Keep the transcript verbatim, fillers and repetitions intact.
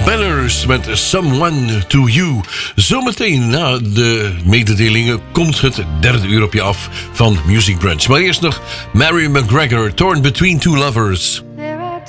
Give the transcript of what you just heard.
Banners met Someone to You. Zometeen na de mededelingen komt het derde uur op je af van Music Brunch. Maar eerst nog Mary McGregor, Torn Between Two Lovers.